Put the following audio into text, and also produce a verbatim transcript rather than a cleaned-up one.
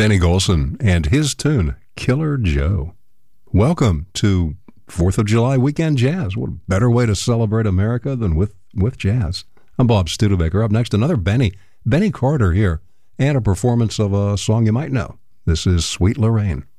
Benny Golson and his tune, Killer Joe. Welcome to fourth of July weekend jazz. What a better way to celebrate America than with, with jazz. I'm Bob Studebaker. Up next, another Benny, Benny Carter here, and a performance of a song you might know. This is Sweet Lorraine.